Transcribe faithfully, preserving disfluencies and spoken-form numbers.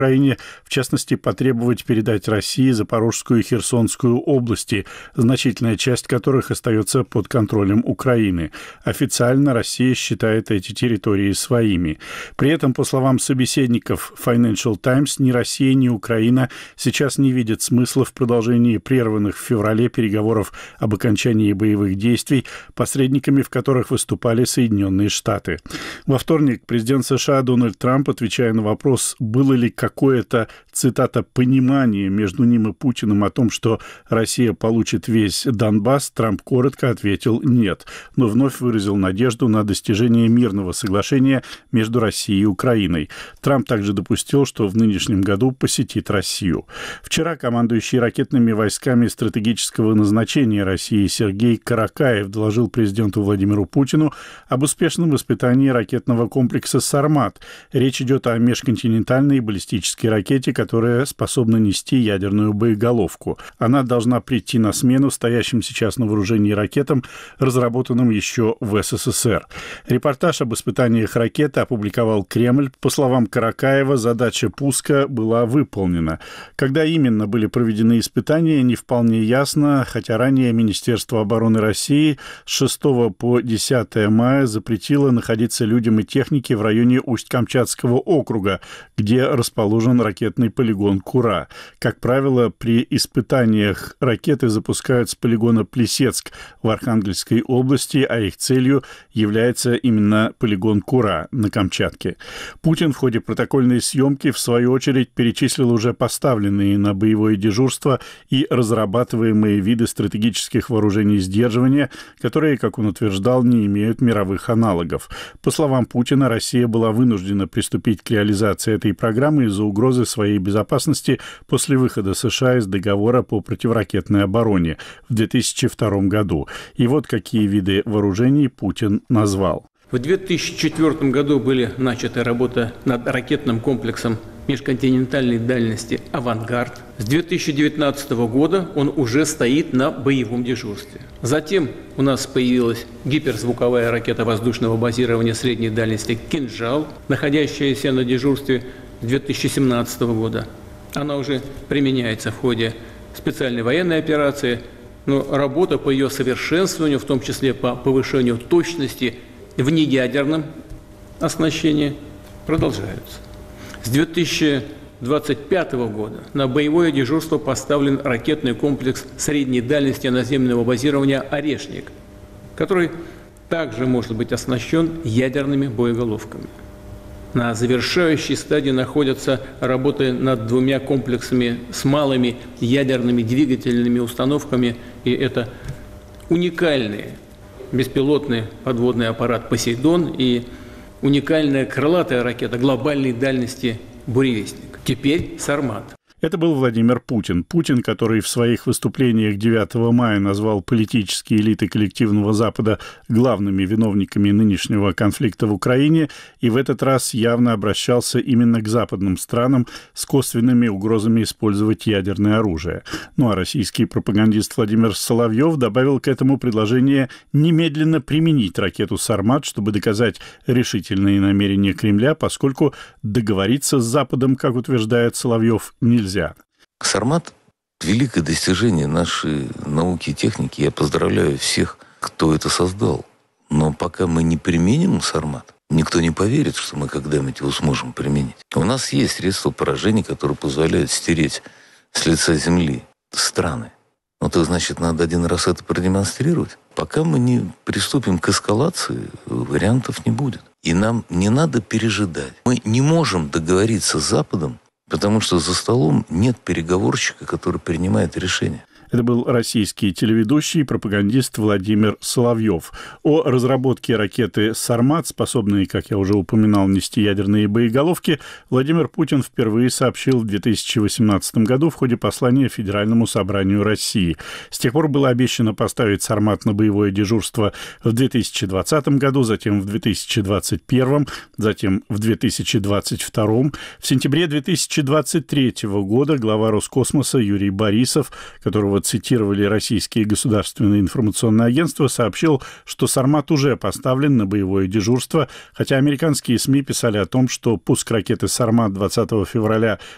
Украине, в частности, потребовать передать России Запорожскую и Херсонскую области, значительная часть которых остается под контролем Украины. Официально Россия считает эти территории своими. При этом, по словам собеседников Financial Times, ни Россия, ни Украина сейчас не видят смысла в продолжении прерванных в феврале переговоров об окончании боевых действий, посредниками в которых выступали Соединенные Штаты. Во вторник президент США Дональд Трамп, отвечая на вопрос, было ли какое-то, цитата, «понимание между ним и Путиным о том, что Россия получит весь Донбасс», Трамп коротко ответил «нет», но вновь выразил надежду на достижение мирного соглашения между Россией и Украиной. Трамп также допустил, что в нынешнем году посетит Россию. Вчера командующий ракетными войсками стратегического назначения России Сергей Каракаев доложил президенту Владимиру Путину об успешном испытании ракетного комплекса «Сармат». Речь идет о межконтинентальной баллистической ракете, которая способна нести ядерную боеголовку. Она должна прийти на смену стоящим сейчас на вооружении ракетам, разработанным еще в СССР. Репортаж об испытаниях ракеты опубликовал Кремль. По словам Каракаева, задача пуска была выполнена. Когда именно были проведены испытания, не вполне ясно, хотя ранее Министерство обороны России с шестого по десятое мая запретило находиться людям и технике в районе Усть-Камчатского округа, где расположен ракетный полигон Кура. Как правило, при испытаниях ракеты запускают с полигона Плесецк в Архангельской области, а их целью является именно полигон Кура на Камчатке. Путин в ходе протокольной съемки, в свою очередь, перечислил уже поставленные на боевое дежурство и разрабатываемые виды стратегических вооружений сдерживания, которые, как он утверждал, не имеют мировых аналогов. По словам Путина, Россия была вынуждена приступить к реализации этой программы из-за угрозы своей безопасности после выхода США из договора по противоракетной обороне в две тысячи втором году. И вот какие виды вооружений Путин назвал. В две тысячи четвёртом году были начаты работа над ракетным комплексом межконтинентальной дальности «Авангард». С две тысячи девятнадцатого года он уже стоит на боевом дежурстве. Затем у нас появилась гиперзвуковая ракета воздушного базирования средней дальности «Кинжал», находящаяся на дежурстве с две тысячи семнадцатого года. Она уже применяется в ходе специальной военной операции, но работа по ее совершенствованию, в том числе по повышению точности в неядерном оснащении, продолжаются. С две тысячи двадцать пятого года на боевое дежурство поставлен ракетный комплекс средней дальности наземного базирования «Орешник», который также может быть оснащен ядерными боеголовками. На завершающей стадии находятся работы над двумя комплексами с малыми ядерными двигательными установками, и это уникальные беспилотный подводный аппарат «Посейдон» и уникальная крылатая ракета глобальной дальности «Буревестник». Теперь «Сармат». Это был Владимир Путин. Путин, который в своих выступлениях девятого мая назвал политические элиты коллективного Запада главными виновниками нынешнего конфликта в Украине, и в этот раз явно обращался именно к западным странам с косвенными угрозами использовать ядерное оружие. Ну а российский пропагандист Владимир Соловьев добавил к этому предложение немедленно применить ракету «Сармат», чтобы доказать решительные намерения Кремля, поскольку договориться с Западом, как утверждает Соловьев, нельзя. «Сармат» — великое достижение нашей науки и техники. Я поздравляю всех, кто это создал. Но пока мы не применим «Сармат», никто не поверит, что мы когда-нибудь его сможем применить. У нас есть средства поражения, которые позволяют стереть с лица земли страны. Ну, так значит, надо один раз это продемонстрировать. Пока мы не приступим к эскалации, вариантов не будет. И нам не надо пережидать. Мы не можем договориться с Западом, потому что за столом нет переговорщика, который принимает решения. Это был российский телеведущий и пропагандист Владимир Соловьев. О разработке ракеты «Сармат», способной, как я уже упоминал, нести ядерные боеголовки, Владимир Путин впервые сообщил в две тысячи восемнадцатом году в ходе послания Федеральному собранию России. С тех пор было обещано поставить «Сармат» на боевое дежурство в две тысячи двадцатом году, затем в две тысячи двадцать первом, затем в две тысячи двадцать втором. В сентябре две тысячи двадцать третьего года глава Роскосмоса Юрий Борисов, которого цитировали российские государственные информационные агентства, сообщил, что «Сармат» уже поставлен на боевое дежурство, хотя американские СМИ писали о том, что пуск ракеты «Сармат» двадцатого февраля